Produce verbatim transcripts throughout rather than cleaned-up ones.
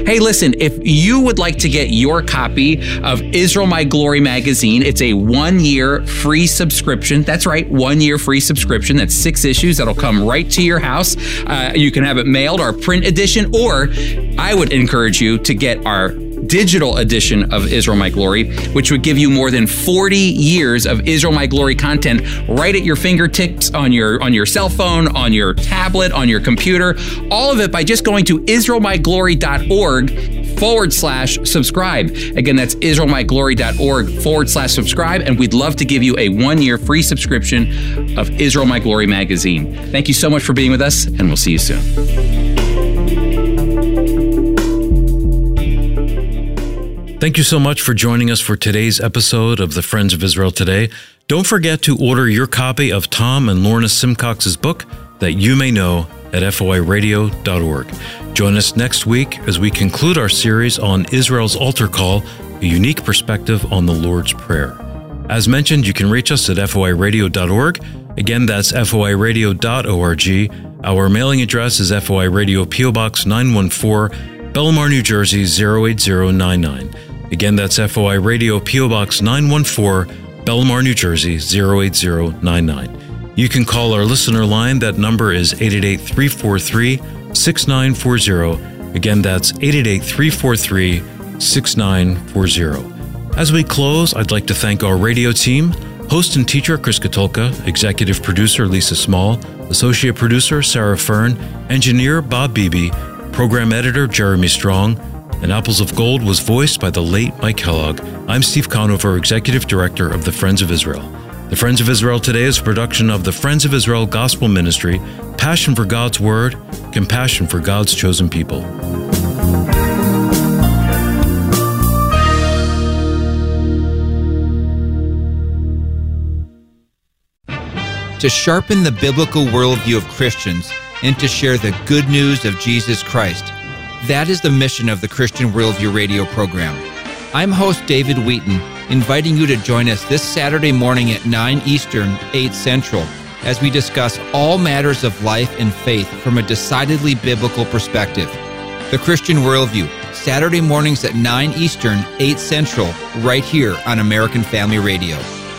Hey, listen, if you would like to get your copy of Israel My Glory magazine, it's a one-year free subscription. That's right, one-year free subscription. That's six issues that'll come right to your house. Uh, you can have it mailed, our print edition, or I would encourage you to get our digital edition of Israel My Glory, which would give you more than forty years of Israel My Glory content right at your fingertips, on your on your cell phone, on your tablet, on your computer, all of it by just going to israelmyglory.org forward slash subscribe. Again, that's israelmyglory.org forward slash subscribe, and we'd love to give you a one-year free subscription of Israel My Glory magazine. Thank you so much for being with us, and we'll see you soon. Thank you so much for joining us for today's episode of the Friends of Israel Today. Don't forget to order your copy of Tom and Lorna Simcox's book, That You May Know, at F O I radio dot org. Join us next week as we conclude our series on Israel's altar call, a unique perspective on the Lord's Prayer. As mentioned, you can reach us at F O I radio dot org. Again, that's F O I radio dot org. Our mailing address is F O I Radio P O Box nine one four, Belmar, New Jersey zero eight zero nine nine. Again, that's F O I Radio P O Box nine one four, Belmar, New Jersey zero eight zero nine nine. You can call our listener line. That number is eight eight eight, three four three, six nine four zero. Again, that's eight eight eight, three four three, six nine four zero. As we close, I'd like to thank our radio team, host and teacher Chris Katulka, executive producer Lisa Small, associate producer Sarah Fern, engineer Bob Beebe, program editor Jeremy Strong, and Apples of Gold was voiced by the late Mike Kellogg. I'm Steve Conover, Executive Director of the Friends of Israel. The Friends of Israel Today is a production of the Friends of Israel Gospel Ministry, passion for God's Word, compassion for God's chosen people. To sharpen the biblical worldview of Christians and to share the good news of Jesus Christ. That is the mission of the Christian Worldview radio program. I'm host David Wheaton, inviting you to join us this Saturday morning at nine Eastern, eight Central, as we discuss all matters of life and faith from a decidedly biblical perspective. The Christian Worldview, Saturday mornings at nine Eastern, eight Central, right here on American Family Radio.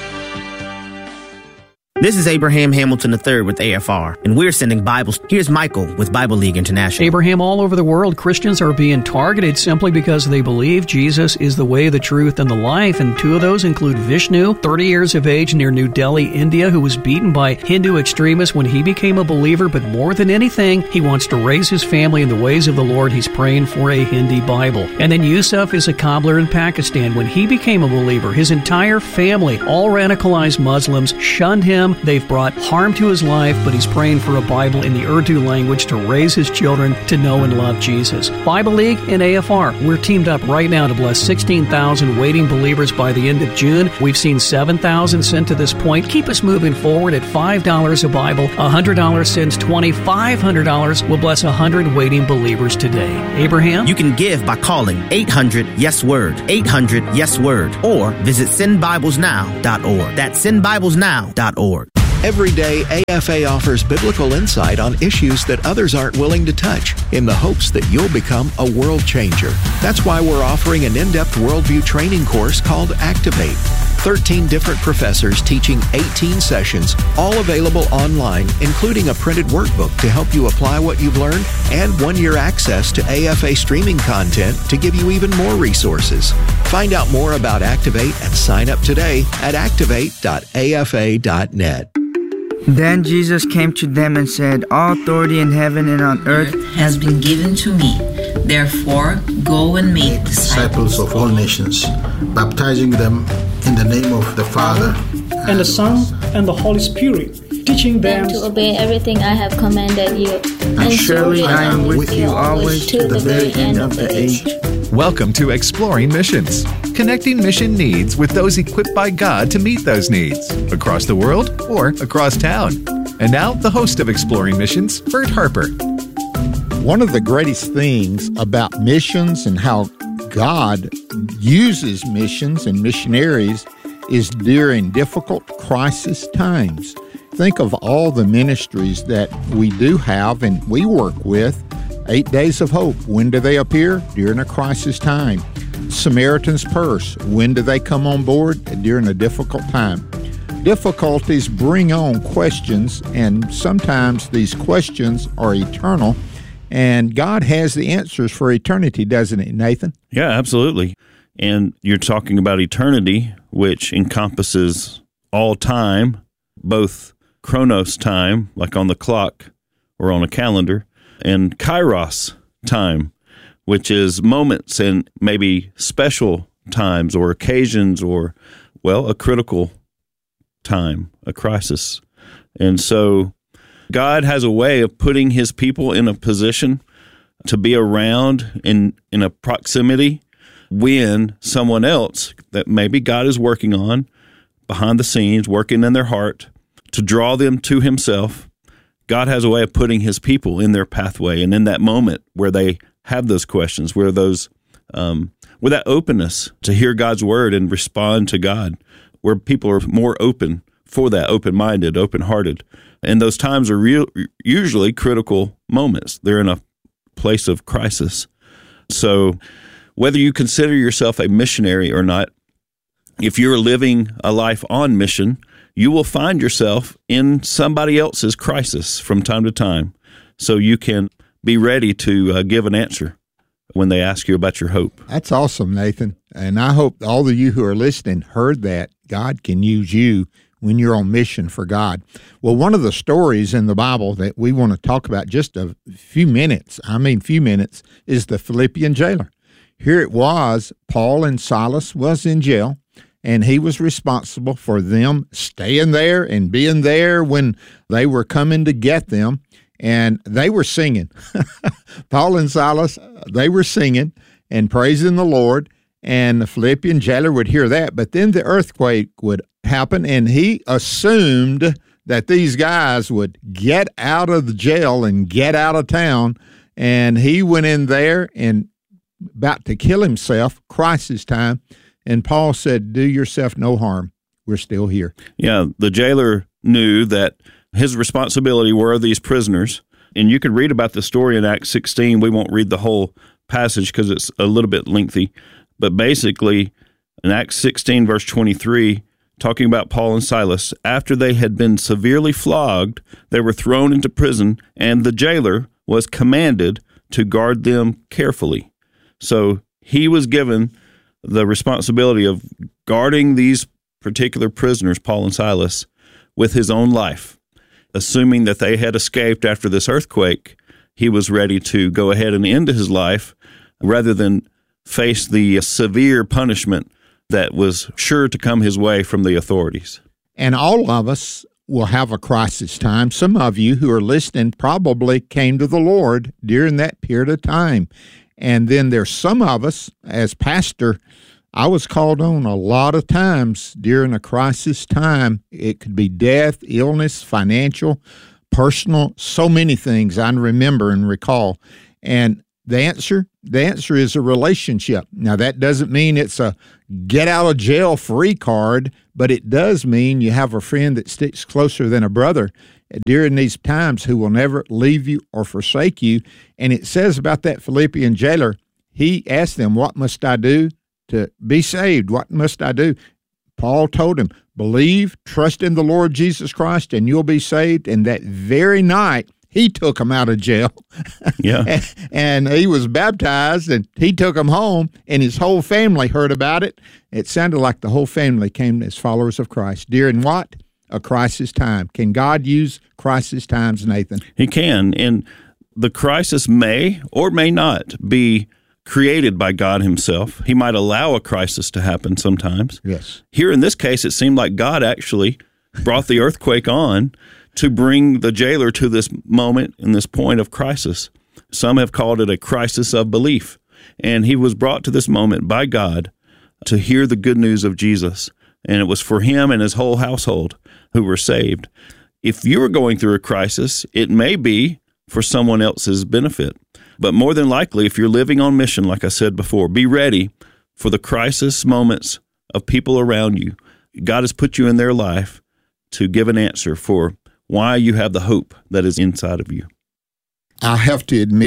This is Abraham Hamilton the third with A F R, and we're sending Bibles. Here's Michael with Bible League International. Abraham, all over the world, Christians are being targeted simply because they believe Jesus is the way, the truth, and the life, and two of those include Vishnu, thirty years of age, near New Delhi, India, who was beaten by Hindu extremists when he became a believer, but more than anything, he wants to raise his family in the ways of the Lord. He's praying for a Hindi Bible. And then Yusuf is a cobbler in Pakistan. When he became a believer, his entire family, all radicalized Muslims, shunned him. They've brought harm to his life, but he's praying for a Bible in the Urdu language to raise his children to know and love Jesus. Bible League and A F R, we're teamed up right now to bless sixteen thousand waiting believers by the end of June. We've seen seven thousand sent to this point. Keep us moving forward at five dollars a Bible. one hundred dollars sends twenty. five hundred dollars will bless one hundred waiting believers today. Abraham? You can give by calling eight hundred yes word, eight hundred yes word, or visit send bibles now dot org. That's send bibles now dot org. Every day, A F A offers biblical insight on issues that others aren't willing to touch, in the hopes that you'll become a world changer. That's why we're offering an in-depth worldview training course called Activate. thirteen different professors teaching eighteen sessions, all available online, including a printed workbook to help you apply what you've learned, and one-year access to A F A streaming content to give you even more resources. Find out more about Activate and sign up today at activate dot A F A dot net. Then Jesus came to them and said, "All authority in heaven and on earth has been given to me. Therefore, go and make disciples of all nations, baptizing them in the name of the Father, and the Son, and the Holy Spirit, teaching them to obey everything I have commanded you. And, and surely I am with you always to the very end of the age." Welcome to Exploring Missions, connecting mission needs with those equipped by God to meet those needs, across the world or across town. And now, the host of Exploring Missions, Bert Harper. One of the greatest things about missions and how God uses missions and missionaries is during difficult crisis times. Think of all the ministries that we do have and we work with Eight Days of Hope, when do they appear? During a crisis time. Samaritan's Purse, when do they come on board? During a difficult time. Difficulties bring on questions, and sometimes these questions are eternal, and God has the answers for eternity, doesn't he, Nathan? Yeah, absolutely. And you're talking about eternity, which encompasses all time, both chronos time, like on the clock or on a calendar, and kairos time, which is moments and maybe special times or occasions or, well, a critical time, a crisis. And so God has a way of putting his people in a position to be around in, in a proximity when someone else that maybe God is working on behind the scenes, working in their heart to draw them to himself. God has a way of putting his people in their pathway and in that moment where they have those questions, where those, um, with that openness to hear God's word and respond to God, where people are more open for that, open-minded, open-hearted. And those times are real, usually critical moments. They're in a place of crisis. So whether you consider yourself a missionary or not, if you're living a life on mission, you will find yourself in somebody else's crisis from time to time. So you can be ready to uh, give an answer when they ask you about your hope. That's awesome, Nathan. And I hope all of you who are listening heard that. God can use you when you're on mission for God. Well, one of the stories in the Bible that we want to talk about just a few minutes, I mean few minutes, is the Philippian jailer. Here it was, Paul and Silas was in jail, and he was responsible for them staying there and being there when they were coming to get them. And they were singing. Paul and Silas, they were singing and praising the Lord. And the Philippian jailer would hear that. But then the earthquake would happen, and he assumed that these guys would get out of the jail and get out of town. And he went in there and about to kill himself, crisis time. And Paul said, do yourself no harm. We're still here. Yeah, the jailer knew that his responsibility were these prisoners. And you could read about the story in Acts sixteen. We won't read the whole passage because it's a little bit lengthy. But basically, in Acts sixteen, verse twenty-three, talking about Paul and Silas, after they had been severely flogged, they were thrown into prison, and the jailer was commanded to guard them carefully. So he was given the responsibility of guarding these particular prisoners, Paul and Silas, with his own life. Assuming that they had escaped after this earthquake, he was ready to go ahead and end his life rather than face the severe punishment that was sure to come his way from the authorities. And all of us will have a crisis time. Some of you who are listening probably came to the Lord during that period of time. And then there's some of us, as pastor, I was called on a lot of times during a crisis time. It could be death, illness, financial, personal, so many things I remember and recall. And the answer, the answer is a relationship. Now, that doesn't mean it's a get out of jail free card, but it does mean you have a friend that sticks closer than a brother during these times who will never leave you or forsake you. And it says about that Philippian jailer, he asked them, what must I do to be saved? What must I do? Paul told him, believe, trust in the Lord Jesus Christ, and you'll be saved. And that very night, he took him out of jail. Yeah. and, and he was baptized, and he took him home, and his whole family heard about it. It sounded like the whole family came as followers of Christ. During what? A crisis time. Can God use crisis times, Nathan? He can. And the crisis may or may not be created by God himself. He might allow a crisis to happen sometimes. Yes. Here in this case, it seemed like God actually brought the earthquake on to bring the jailer to this moment and this point of crisis. Some have called it a crisis of belief. And he was brought to this moment by God to hear the good news of Jesus. And it was for him and his whole household who were saved. If you are going through a crisis, it may be for someone else's benefit. But more than likely, if you're living on mission, like I said before, be ready for the crisis moments of people around you. God has put you in their life to give an answer for why you have the hope that is inside of you. I have to admit,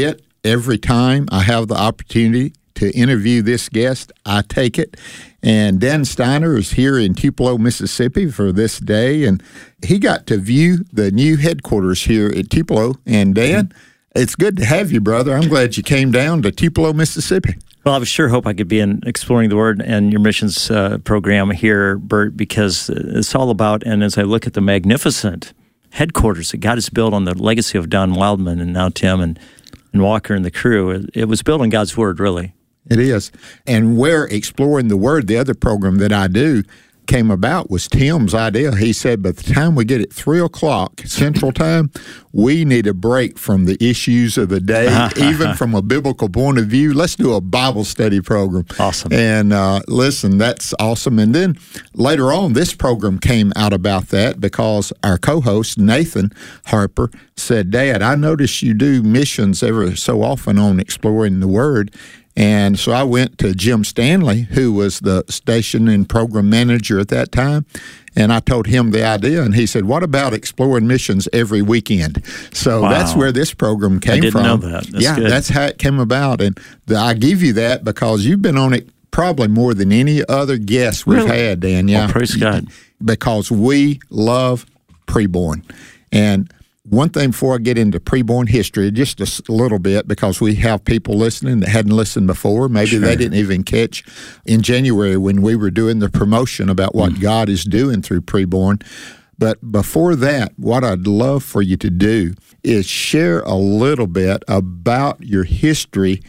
every time I have the opportunity to interview this guest, I take it. And Dan Steiner is here in Tupelo, Mississippi for this day, and he got to view the new headquarters here at Tupelo. And Dan, it's good to have you, brother. I'm glad you came down to Tupelo, Mississippi. Well, I sure hope I could be in Exploring the Word and your missions uh, program here, Bert, because it's all about, and as I look at the magnificent headquarters that God has built on the legacy of Don Wildman and now Tim and, and Walker and the crew, it, it was built on God's Word, really. It is. And where Exploring the Word, the other program that I do, came about was Tim's idea. He said, by the time we get at three o'clock Central Time, we need a break from the issues of the day, even from a biblical point of view. Let's do a Bible study program. Awesome. And uh, listen, that's awesome. And then later on, this program came out about that because our co-host, Nathan Harper, said, Dad, I notice you do missions ever so often on Exploring the Word. And so I went to Jim Stanley, who was the station and program manager at that time, and I told him the idea, and he said, what about exploring missions every weekend? So wow. That's where this program came I didn't from. know that. That's yeah, good. That's how it came about. And the, I give you that because you've been on it probably more than any other guest we've really? had, Dan. Yeah. Well, praise God. Because we love preborn. And one thing before I get into preborn history, just a little bit, because we have people listening that hadn't listened before. Maybe sure. they didn't even catch in January when we were doing the promotion about what mm. God is doing through preborn. But before that, what I'd love for you to do is share a little bit about your history.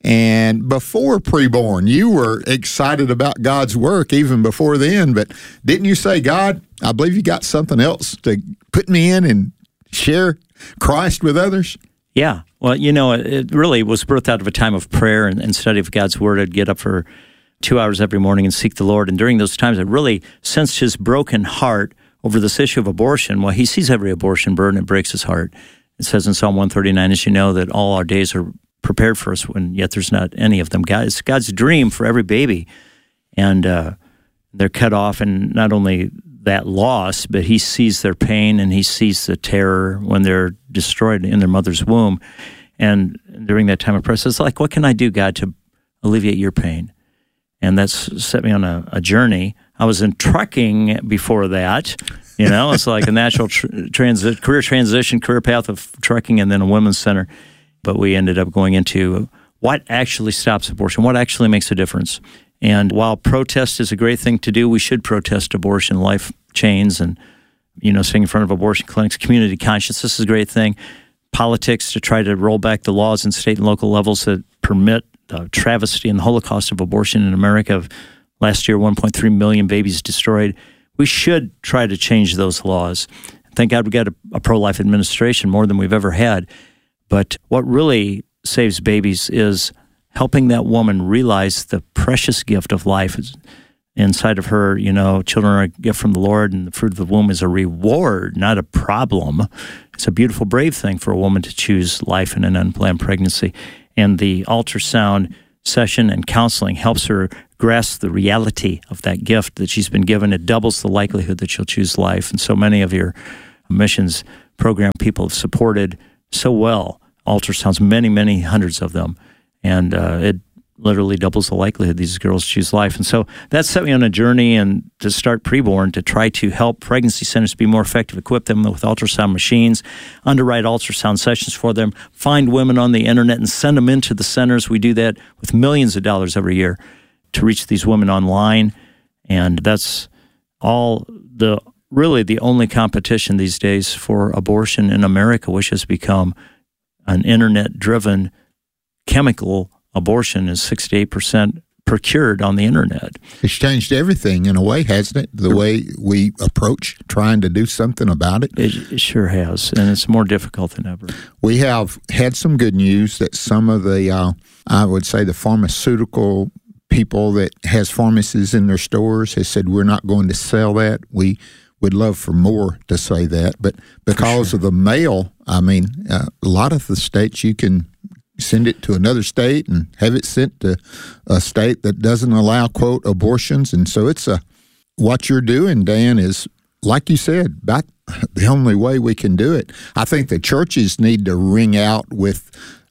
And before preborn, you were excited about God's work even before then. But didn't you say, God, I believe you got something else to put me in and share Christ with others? Yeah. Well, you know, it really was birthed out of a time of prayer and, and study of God's Word. I'd get up for two hours every morning and seek the Lord. And during those times, I really sensed his broken heart over this issue of abortion. Well, he sees every abortion burden, it breaks his heart. It says in Psalm one thirty-nine, as you know, that all our days are prepared for us, when yet there's not any of them. God, it's God's dream for every baby. And uh, they're cut off, and not only that loss, but he sees their pain and he sees the terror when they're destroyed in their mother's womb. And during that time of prayer, it's like, what can I do, God, to alleviate your pain? And that's set me on a, a journey. I was in trucking before that. You know, it's like a natural tr- transi- career transition, career path of trucking, and then a women's center. But we ended up going into what actually stops abortion, what actually makes a difference. And while protest is a great thing to do, we should protest abortion life chains and, you know, sitting in front of abortion clinics. Community conscience, this is a great thing. Politics to try to roll back the laws in state and local levels that permit the travesty and the Holocaust of abortion in America. Last year, one point three million babies destroyed. We should try to change those laws. Thank God we got a, a pro-life administration, more than we've ever had. But what really saves babies is helping that woman realize the precious gift of life is inside of her. You know, children are a gift from the Lord, and the fruit of the womb is a reward, not a problem. It's a beautiful, brave thing for a woman to choose life in an unplanned pregnancy. And the ultrasound session and counseling helps her grasp the reality of that gift that she's been given. It doubles the likelihood that she'll choose life. And so many of your missions program people have supported so well ultrasounds, many, many hundreds of them. And uh, it literally doubles the likelihood these girls choose life. And so that set me on a journey and to start preborn to try to help pregnancy centers be more effective, equip them with ultrasound machines, underwrite ultrasound sessions for them, find women on the internet and send them into the centers. We do that with millions of dollars every year to reach these women online. And that's all the really the only competition these days for abortion in America, which has become an internet-driven chemical abortion is sixty-eight percent procured on the internet. It's changed everything in a way, hasn't it? The way we approach trying to do something about it. It, it sure has, and it's more difficult than ever. We have had some good news that some of the, uh, I would say the pharmaceutical people that has pharmacies in their stores has said, we're not going to sell that. We would love for more to say that. But because sure. of the mail, I mean, uh, a lot of the states you can send it to another state and have it sent to a state that doesn't allow, quote, abortions. And so it's a, what you're doing, Dan, is, like you said, about the only way we can do it. I think the churches need to ring out with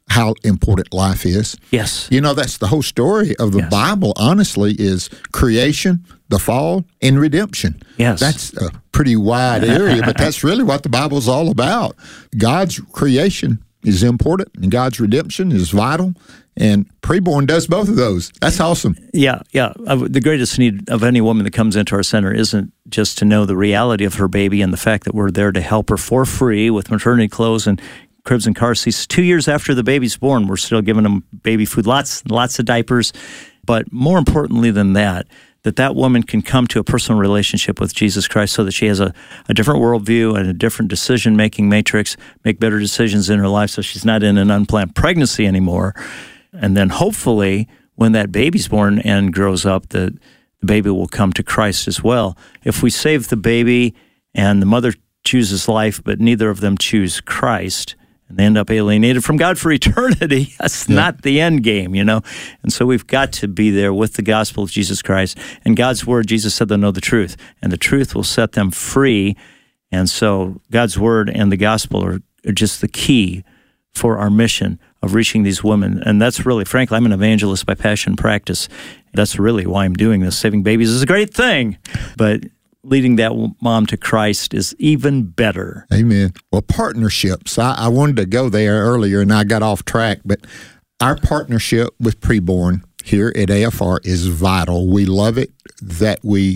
how important life is. Yes. You know, that's the whole story of the Yes. Bible, honestly, is creation, the fall, and redemption. Yes. That's a pretty wide area, but that's really what the Bible's all about. God's creation is important, and God's redemption is vital, and preborn does both of those. That's awesome. Yeah, yeah. Uh, the greatest need of any woman that comes into our center isn't just to know the reality of her baby and the fact that we're there to help her for free with maternity clothes and cribs and car seats. Two years after the baby's born, we're still giving them baby food, lots, lots of diapers. But more importantly than that, that that woman can come to a personal relationship with Jesus Christ so that she has a, a different worldview and a different decision-making matrix, make better decisions in her life so she's not in an unplanned pregnancy anymore. And then hopefully when that baby's born and grows up, the, the baby will come to Christ as well. If we save the baby and the mother chooses life, but neither of them choose Christ, and they end up alienated from God for eternity, that's yeah. not the end game, you know? And so we've got to be there with the gospel of Jesus Christ. And God's word, Jesus said they'll know the truth, and the truth will set them free. And so God's word and the gospel are, are just the key for our mission of reaching these women. And that's really, frankly, I'm an evangelist by passion and practice. That's really why I'm doing this. Saving babies is a great thing, but leading that mom to Christ is even better. Amen. Well, partnerships. I, I wanted to go there earlier, and I got off track, but our partnership with Preborn here at A F R is vital. We love it that we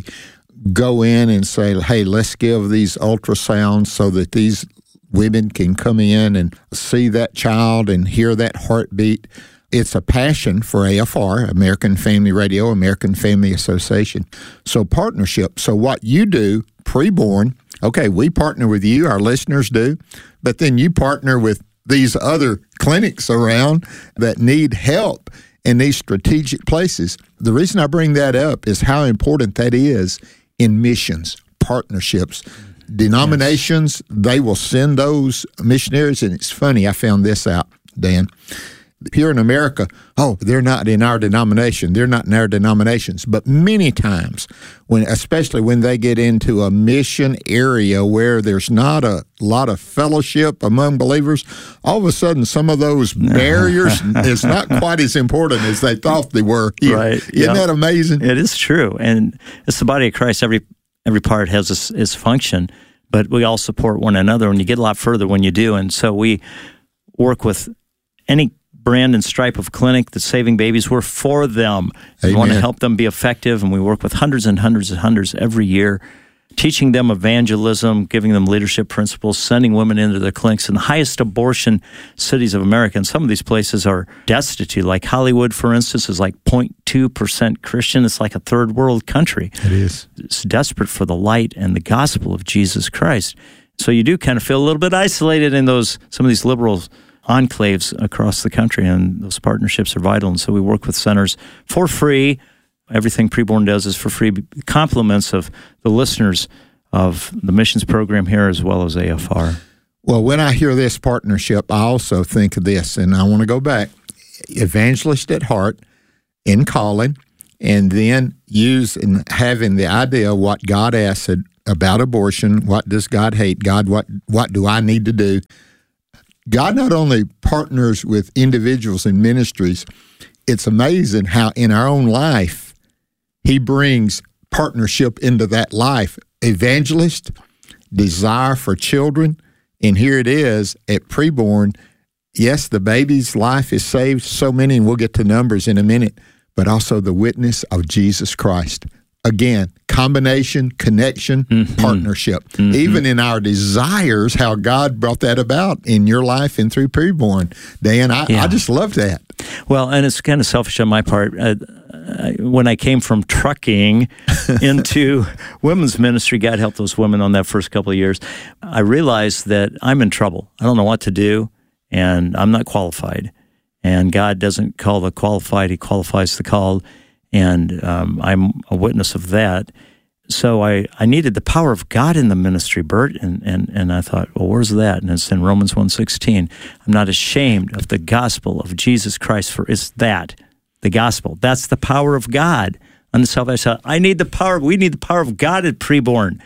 go in and say, hey, let's give these ultrasounds so that these women can come in and see that child and hear that heartbeat. It's a passion for A F R, American Family Radio, American Family Association. So partnership. So what you do, Preborn, okay, we partner with you, our listeners do, but then you partner with these other clinics around that need help in these strategic places. The reason I bring that up is how important that is in missions, partnerships. Denominations, yes. They will send those missionaries, and it's funny, I found this out, Dan. Here in America, oh, they're not in our denomination. They're not in our denominations. But many times, when, especially when they get into a mission area where there's not a lot of fellowship among believers, all of a sudden some of those barriers is not quite as important as they thought they were here. Right. Isn't yep. that amazing? It is true. And it's the body of Christ. Every every part has its, its function, but we all support one another, and you get a lot further when you do. And so we work with any brand and stripe of clinic that's saving babies. We're for them. We want to help them be effective, and we work with hundreds and hundreds and hundreds every year, teaching them evangelism, giving them leadership principles, sending women into their clinics in the highest abortion cities of America. And some of these places are destitute, like Hollywood, for instance, is like zero point two percent Christian. It's like a third world country. It is. It's desperate for the light and the gospel of Jesus Christ. So you do kind of feel a little bit isolated in those some of these liberal enclaves across the country, and those partnerships are vital. And so we work with centers for free. Everything Preborn does is for free. Compliments of the listeners of the missions program here as well as A F R. Well, when I hear this partnership, I also think of this, and I want to go back. Evangelist at heart, in calling, and then use and having the idea of what God asked about abortion. What does God hate? God, what what do I need to do? God not only partners with individuals and ministries, it's amazing how in our own life, He brings partnership into that life. Evangelist, desire for children, and here it is at Preborn. Yes, the baby's life is saved, so many, and we'll get to numbers in a minute, but also the witness of Jesus Christ. Again, combination, connection, mm-hmm. partnership. Mm-hmm. Even in our desires, how God brought that about in your life and through Preborn. Dan, I, yeah. I just love that. Well, and it's kind of selfish on my part. Uh, when I came from trucking into women's ministry, God helped those women on that first couple of years, I realized that I'm in trouble. I don't know what to do, and I'm not qualified. And God doesn't call the qualified, He qualifies the called. And um, I'm a witness of that. So I, I needed the power of God in the ministry, Bert, and, and, and I thought, well, where's that? And it's in Romans one sixteen. I'm not ashamed of the gospel of Jesus Christ, for it's that, the gospel. That's the power of God unto salvation. I need the power, we need the power of God at Preborn.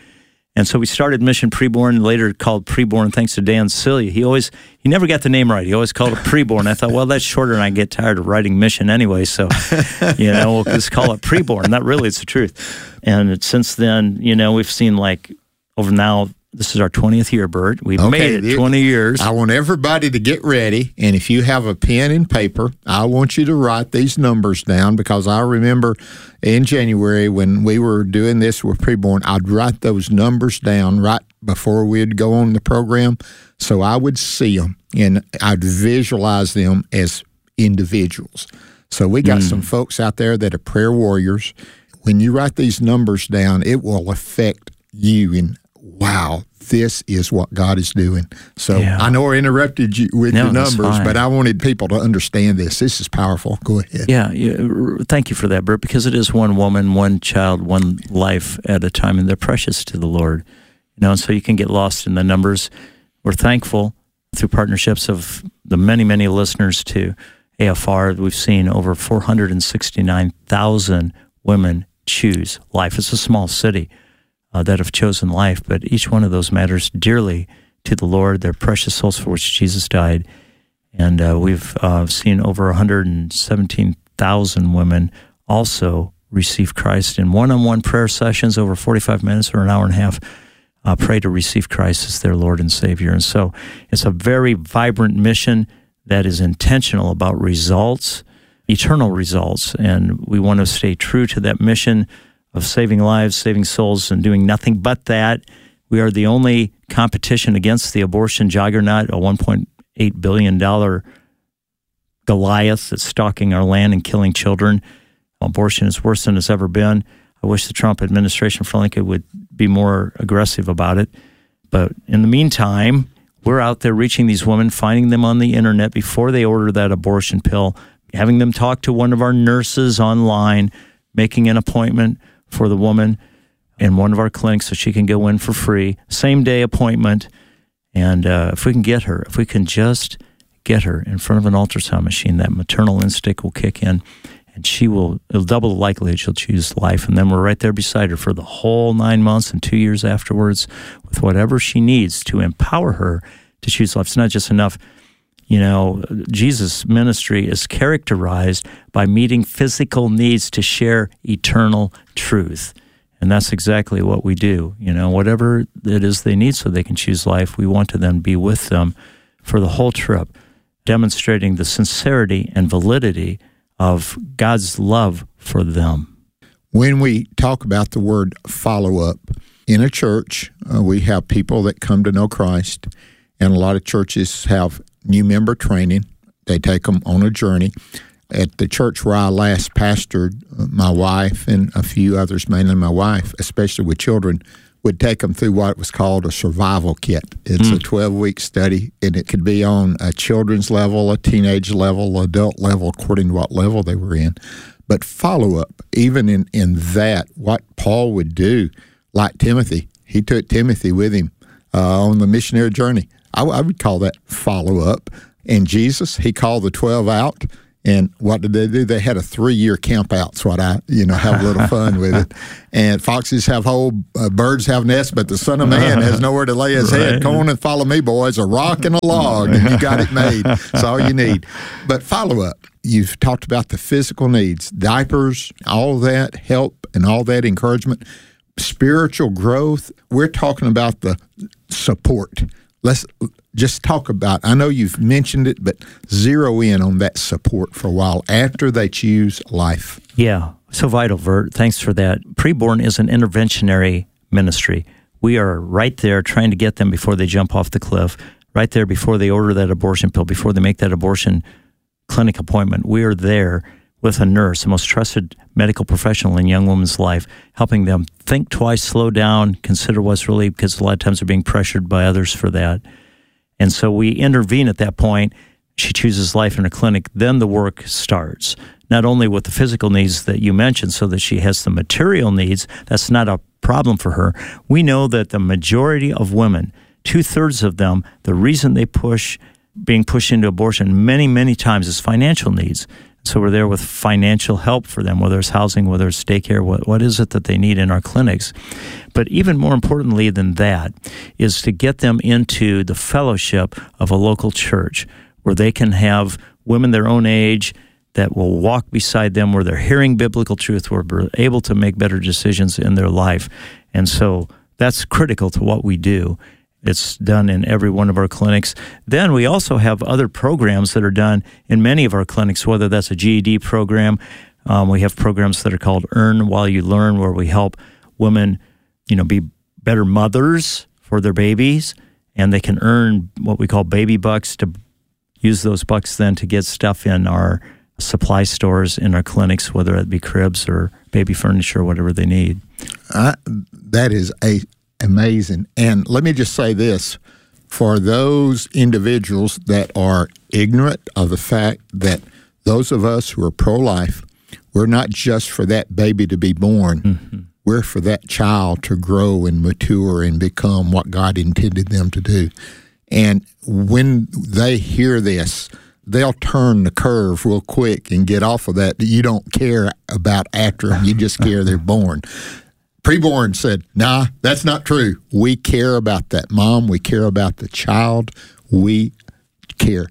And so we started Mission Preborn, later called Preborn, thanks to Dan Celia. He always, he never got the name right. He always called it Preborn. I thought, well, that's shorter, and I get tired of writing Mission anyway, so, you know, we'll just call it Preborn. That really is the truth. And since then, you know, we've seen like over now, this is our twentieth year, Bert. We've Okay, made it twenty years. I want everybody to get ready, and if you have a pen and paper, I want you to write these numbers down, because I remember in January when we were doing this with Preborn, I'd write those numbers down right before we'd go on the program, so I would see them, and I'd visualize them as individuals. So we got mm. some folks out there that are prayer warriors. When you write these numbers down, it will affect you in wow, this is what God is doing. So yeah. I know I interrupted you with no, the numbers, but I wanted people to understand this. This is powerful. Go ahead. Yeah, yeah, thank you for that, Bert, because it is one woman, one child, one life at a time, and they're precious to the Lord. You know, and so you can get lost in the numbers. We're thankful through partnerships of the many, many listeners to A F R. We've seen over four hundred sixty-nine thousand women choose life. It's a small city. Uh, that have chosen life, but each one of those matters dearly to the Lord. They're precious souls for which Jesus died. And uh, we've uh, seen over one hundred seventeen thousand women also receive Christ in one-on-one prayer sessions over forty-five minutes or an hour and a half, uh, pray to receive Christ as their Lord and Savior. And so it's a very vibrant mission that is intentional about results, eternal results, and we want to stay true to that mission of saving lives, saving souls, and doing nothing but that. We are the only competition against the abortion juggernaut, a one point eight billion dollars Goliath that's stalking our land and killing children. Abortion is worse than it's ever been. I wish the Trump administration, frankly, would be more aggressive about it. But in the meantime, we're out there reaching these women, finding them on the internet before they order that abortion pill, having them talk to one of our nurses online, making an appointment for the woman in one of our clinics so she can go in for free, same day appointment. And uh, if we can get her, if we can just get her in front of an ultrasound machine, that maternal instinct will kick in, and she will, it'll double the likelihood she'll choose life. And then we're right there beside her for the whole nine months and two years afterwards with whatever she needs to empower her to choose life. It's not just enough. You know, Jesus' ministry is characterized by meeting physical needs to share eternal truth. And that's exactly what we do. You know, whatever it is they need so they can choose life, we want to then be with them for the whole trip, demonstrating the sincerity and validity of God's love for them. When we talk about the word follow-up, in a church, uh, we have people that come to know Christ, and a lot of churches have new member training. They take them on a journey. At the church where I last pastored, my wife and a few others, mainly my wife, especially with children, would take them through what was called a survival kit. It's mm. a twelve-week study, and it could be on a children's level, a teenage level, adult level, according to what level they were in. But follow-up, even in, in that, what Paul would do, like Timothy, he took Timothy with him uh, on the missionary journey. I, I would call that follow-up. And Jesus, he called the twelve out, and what did they do? They had a three-year camp out. That's what I, you know, have a little fun with it. And foxes have holes, uh, birds have nests, but the Son of Man has nowhere to lay his right. head. Come on and follow me, boys. A rock and a log, and you got it made. That's all you need. But follow-up. You've talked about the physical needs, diapers, all that help and all that encouragement, spiritual growth. We're talking about the support. Let's just talk about, I know you've mentioned it, but zero in on that support for a while after they choose life. Yeah, so vital, Vert. Thanks for that. Preborn is an interventionary ministry. We are right there trying to get them before they jump off the cliff, right there before they order that abortion pill, before they make that abortion clinic appointment. We are there with a nurse, the most trusted medical professional in a young woman's life, helping them think twice, slow down, consider what's really, because a lot of times they're being pressured by others for that. And so we intervene at that point. She chooses life in a clinic. Then the work starts, not only with the physical needs that you mentioned so that she has the material needs. That's not a problem for her. We know that the majority of women, two-thirds of them, the reason they push being pushed into abortion many, many times is financial needs. So we're there with financial help for them, whether it's housing, whether it's daycare, what, what is it that they need in our clinics. But even more importantly than that is to get them into the fellowship of a local church where they can have women their own age that will walk beside them, where they're hearing biblical truth, where they're able to make better decisions in their life. And so that's critical to what we do. It's done in every one of our clinics. Then we also have other programs that are done in many of our clinics, whether that's a G E D program. Um, we have programs that are called Earn While You Learn, where we help women, you know, be better mothers for their babies, and they can earn what we call baby bucks to use those bucks then to get stuff in our supply stores in our clinics, whether it be cribs or baby furniture, whatever they need. Uh, that is a amazing. And let me just say this, for those individuals that are ignorant of the fact that those of us who are pro-life, we're not just for that baby to be born. Mm-hmm. We're for that child to grow and mature and become what God intended them to do. And when they hear this, they'll turn the curve real quick and get off of that. You don't care about after them. You just care they're born. Preborn said, nah, that's not true. We care about that mom. We care about the child. We care.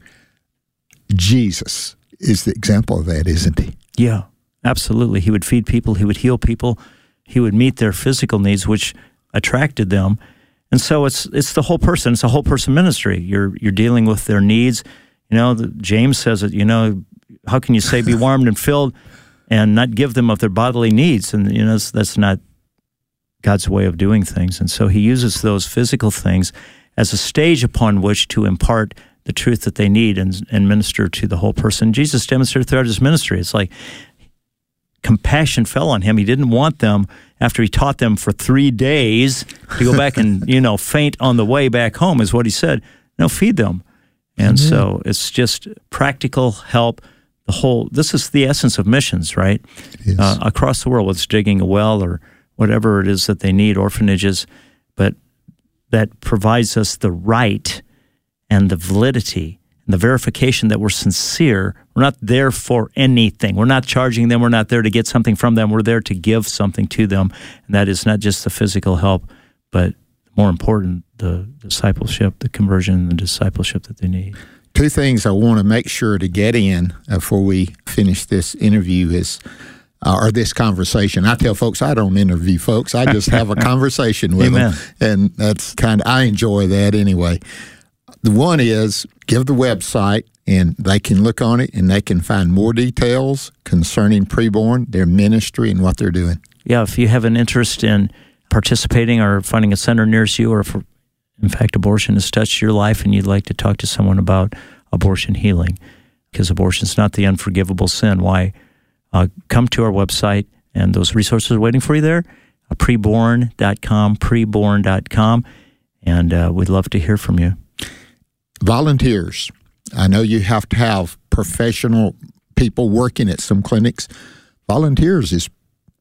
Jesus is the example of that, isn't he? Yeah, absolutely. He would feed people. He would heal people. He would meet their physical needs, which attracted them. And so it's it's the whole person. It's a whole person ministry. You're you're dealing with their needs. You know, the, James says it, you know, how can you say be warmed and filled and not give them of their bodily needs? And, you know, that's, that's not God's way of doing things. And so he uses those physical things as a stage upon which to impart the truth that they need and, and minister to the whole person. Jesus demonstrated throughout his ministry. It's like compassion fell on him. He didn't want them, after he taught them for three days, to go back and, you know, faint on the way back home, is what he said. No, feed them. And mm-hmm. so it's just practical help. The whole, this is the essence of missions, right? Yes. Uh, across the world, whether it's digging a well or whatever it is that they need, orphanages, but that provides us the right and the validity and the verification that we're sincere. We're not there for anything. We're not charging them. We're not there to get something from them. We're there to give something to them. And that is not just the physical help, but more important, the discipleship, the conversion, and the discipleship that they need. Two things I want to make sure to get in before we finish this interview is Uh, or this conversation. I tell folks I don't interview folks. I just have a conversation with Amen. them. And that's kind of, I enjoy that anyway. The one is, give the website and they can look on it and they can find more details concerning Preborn, their ministry, and what they're doing. Yeah, if you have an interest in participating or finding a center nearest you, or if, in fact, abortion has touched your life and you'd like to talk to someone about abortion healing, because abortion is not the unforgivable sin. Why? Uh, come to our website, and those resources are waiting for you there, uh, preborn dot com, preborn dot com, and uh, we'd love to hear from you. Volunteers. I know you have to have professional people working at some clinics. Volunteers is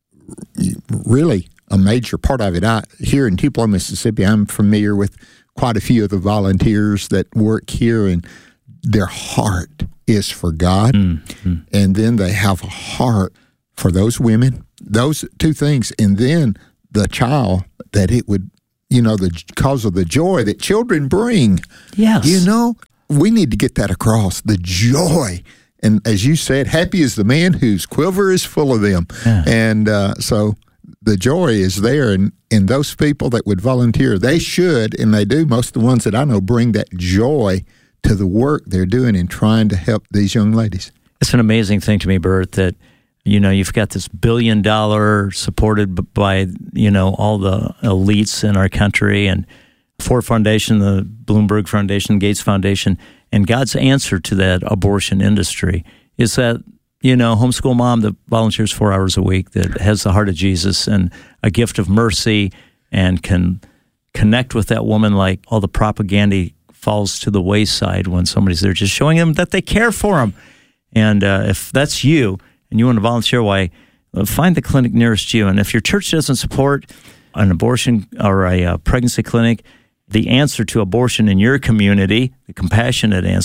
really a major part of it. I, here in Tupelo, Mississippi, I'm familiar with quite a few of the volunteers that work here, and their heart is for God, mm-hmm. and then they have a heart for those women, those two things, and then the child, that it would, you know, the cause of the joy that children bring. Yes. You know, we need to get that across, the joy. And as you said, happy is the man whose quiver is full of them. Yeah. And uh, so the joy is there, and, and those people that would volunteer, they should, and they do, most of the ones that I know bring that joy to the work they're doing in trying to help these young ladies. It's an amazing thing to me, Bert, that, you know, you've got this billion dollar supported by, you know, all the elites in our country, and Ford Foundation, the Bloomberg Foundation, Gates Foundation, and God's answer to that abortion industry is that, you know, homeschool mom that volunteers four hours a week, that has the heart of Jesus and a gift of mercy and can connect with that woman like all the propaganda falls to the wayside when somebody's there, just showing them that they care for them. And uh, if that's you and you want to volunteer, why, uh, find the clinic nearest you. And if your church doesn't support an abortion or a uh, pregnancy clinic, the answer to abortion in your community, the compassionate answer,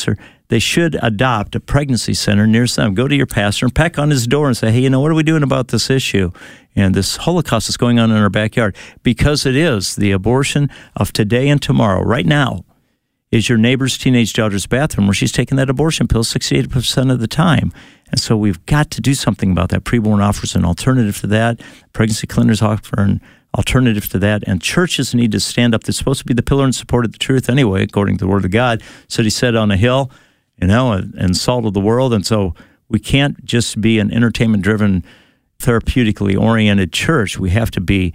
they should adopt a pregnancy center near them. Go to your pastor and peck on his door and say, hey, you know, what are we doing about this issue? And this Holocaust is going on in our backyard. Because it is the abortion of today and tomorrow. Right now is your neighbor's teenage daughter's bathroom where she's taking that abortion pill sixty-eight percent of the time. And so we've got to do something about that. Preborn offers an alternative to that. Pregnancy clinics offer an alternative to that. And churches need to stand up. They're supposed to be the pillar and support of the truth anyway, according to the Word of God. So he said on a hill, you know, and, and salt of the world. And so we can't just be an entertainment-driven, therapeutically oriented church. We have to be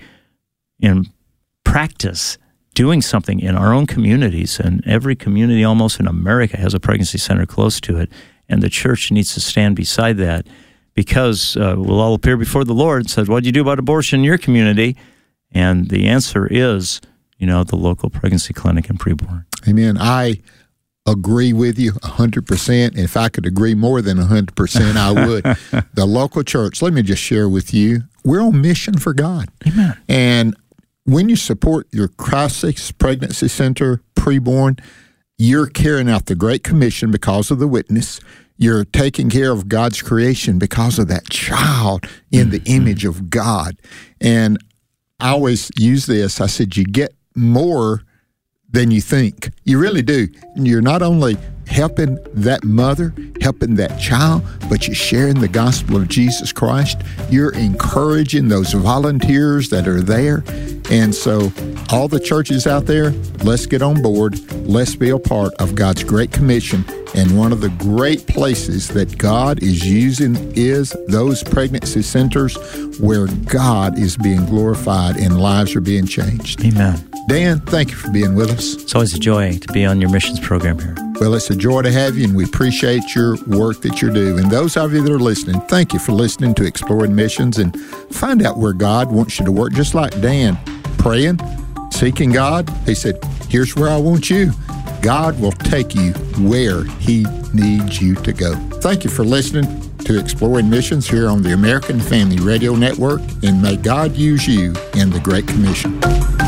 in practice doing something in our own communities. And every community almost in America has a pregnancy center close to it. And the church needs to stand beside that, because uh, we'll all appear before the Lord and says, what do you do about abortion in your community? And the answer is, you know, the local pregnancy clinic and preborn. Amen. I agree with you one hundred percent. If I could agree more than one hundred percent, I would. The local church, let me just share with you, we're on mission for God. Amen. And when you support your crisis pregnancy center, preborn, you're carrying out the Great Commission because of the witness. You're taking care of God's creation because of that child in the image of God. And I always use this. I said, you get more than you think. You really do. You're not only helping that mother, helping that child, but you're sharing the gospel of Jesus Christ. You're encouraging those volunteers that are there. And so all the churches out there, let's get on board. Let's be a part of God's Great Commission. And one of the great places that God is using is those pregnancy centers where God is being glorified and lives are being changed. Amen. Dan, thank you for being with us. It's always a joy to be on your missions program here. Well, it's a joy to have you, and we appreciate your work that you do. And those of you that are listening, thank you for listening to Exploring Missions, and find out where God wants you to work, just like Dan, praying, seeking God. He said, here's where I want you. God will take you where He needs you to go. Thank you for listening to Exploring Missions here on the American Family Radio Network, and may God use you in the Great Commission.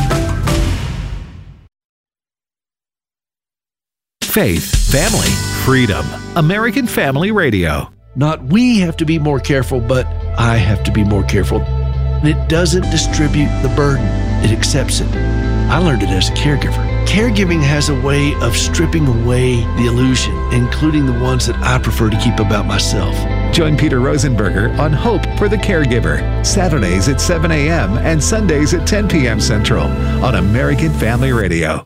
Faith, family, freedom. American Family Radio. Not we have to be more careful, but I have to be more careful. And it doesn't distribute the burden. It accepts it. I learned it as a caregiver. Caregiving has a way of stripping away the illusion, including the ones that I prefer to keep about myself. Join Peter Rosenberger on Hope for the Caregiver, Saturdays at seven a.m. and Sundays at ten p.m. Central on American Family Radio.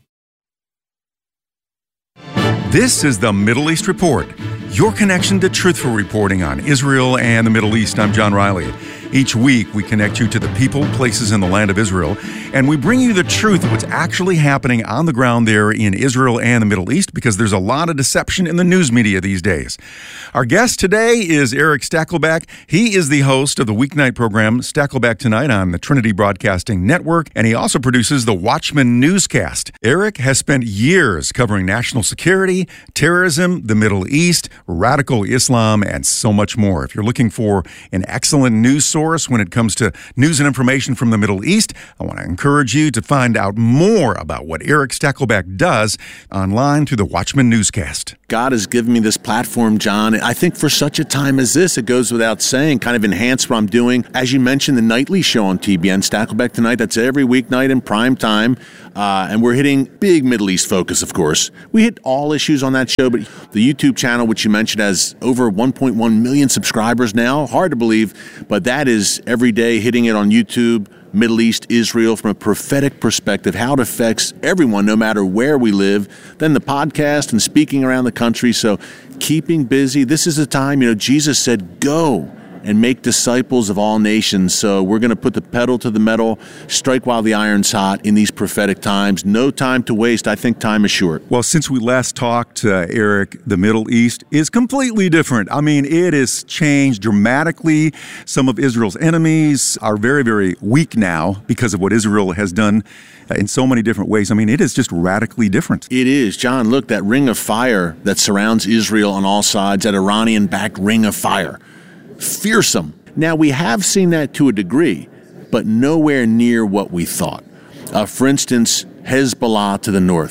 This is the Middle East Report, your connection to truthful reporting on Israel and the Middle East. I'm John Riley. Each week, we connect you to the people, places in the land of Israel, and we bring you the truth of what's actually happening on the ground there in Israel and the Middle East, because there's a lot of deception in the news media these days. Our guest today is Eric Stakelbeck. He is the host of the weeknight program Stakelbeck Tonight on the Trinity Broadcasting Network, and he also produces the Watchman newscast. Eric has spent years covering national security, terrorism, the Middle East, radical Islam, and so much more. If you're looking for an excellent news source when it comes to news and information from the Middle East, I want to encourage you to find out more about what Eric Stakelbeck does online through the Watchman newscast. God has given me this platform, John. I think for such a time as this, it goes without saying, kind of enhance what I'm doing. As you mentioned, the nightly show on T B N, Stakelbeck Tonight, that's every weeknight in prime time. Uh, and we're hitting big Middle East focus, of course. We hit all issues on that show, but the YouTube channel, which you mentioned, has over one point one million subscribers now. Hard to believe, but that is every day hitting it on YouTube. Middle East, Israel, from a prophetic perspective, how it affects everyone, no matter where we live. Then the podcast and speaking around the country. So keeping busy. This is a time, you know, Jesus said, go and make disciples of all nations. So we're going to put the pedal to the metal, strike while the iron's hot in these prophetic times. No time to waste. I think time is short. Well, since we last talked, uh, Eric, the Middle East is completely different. I mean, it has changed dramatically. Some of Israel's enemies are very, very weak now because of what Israel has done in so many different ways. I mean, it is just radically different. It is. John, look, that ring of fire that surrounds Israel on all sides, that Iranian-backed ring of fire. Fearsome. Now, we have seen that to a degree, but nowhere near what we thought. Uh, for instance, Hezbollah to the north.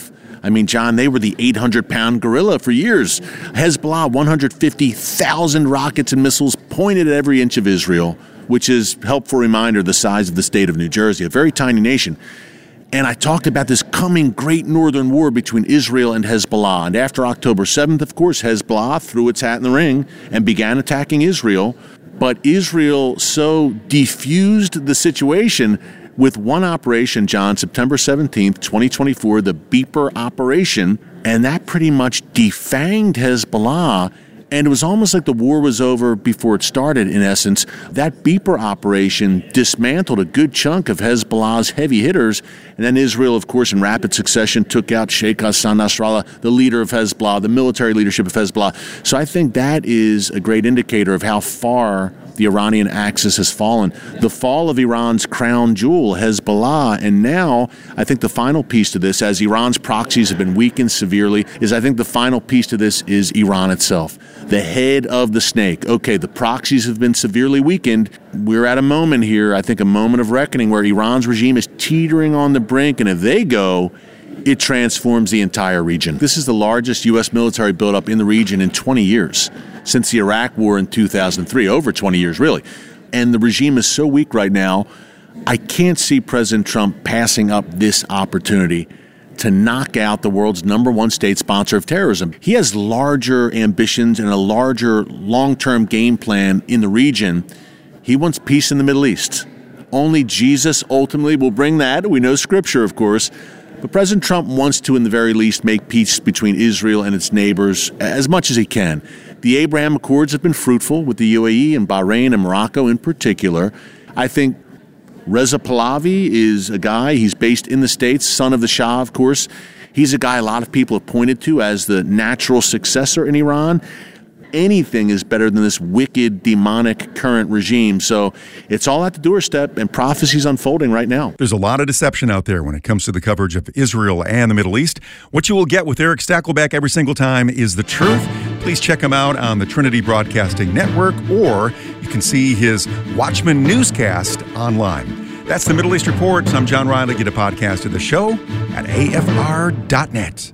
I mean, John, they were the eight hundred pound gorilla for years. Hezbollah, one hundred fifty thousand rockets and missiles pointed at every inch of Israel, which is, helpful reminder, the size of the state of New Jersey, a very tiny nation. And I talked about this coming great northern war between Israel and Hezbollah. And after October seventh, of course, Hezbollah threw its hat in the ring and began attacking Israel. But Israel so defused the situation with one operation, John, September seventeenth, twenty twenty-four, the Beeper operation, and that pretty much defanged Hezbollah. And it was almost like the war was over before it started, in essence. That Beeper operation dismantled a good chunk of Hezbollah's heavy hitters. And then Israel, of course, in rapid succession, took out Sheikh Hassan Nasrallah, the leader of Hezbollah, the military leadership of Hezbollah. So I think that is a great indicator of how far the Iranian axis has fallen. The fall of Iran's crown jewel, Hezbollah, and now I think the final piece to this, as Iran's proxies have been weakened severely, is I think the final piece to this is Iran itself. The head of the snake. Okay, the proxies have been severely weakened. We're at a moment here, I think a moment of reckoning, where Iran's regime is teetering on the brink, and if they go, it transforms the entire region. This is the largest U S military buildup in the region in twenty years, since the Iraq War in two thousand three, over twenty years, really. And the regime is so weak right now, I can't see President Trump passing up this opportunity to knock out the world's number one state sponsor of terrorism. He has larger ambitions and a larger long-term game plan in the region. He wants peace in the Middle East. Only Jesus ultimately will bring that. We know Scripture, of course. But President Trump wants to, in the very least, make peace between Israel and its neighbors as much as he can. The Abraham Accords have been fruitful with the U A E and Bahrain and Morocco in particular. I think Reza Pahlavi is a guy, he's based in the States, son of the Shah, of course. He's a guy a lot of people have pointed to as the natural successor in Iran. Anything is better than this wicked, demonic current regime. So it's all at the doorstep, and prophecy's unfolding right now. There's a lot of deception out there when it comes to the coverage of Israel and the Middle East. What you will get with Eric Stakelbeck every single time is the truth. Please check him out on the Trinity Broadcasting Network, or you can see his Watchman newscast online. That's the Middle East Report. I'm John Riley. Get a podcast of the show at A F R dot net.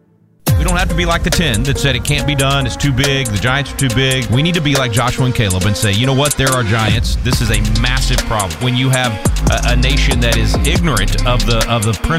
We don't have to be like the ten that said it can't be done, it's too big, the Giants are too big. We need to be like Joshua and Caleb and say, you know what, there are giants. This is a massive problem. When you have a, a nation that is ignorant of the of the principles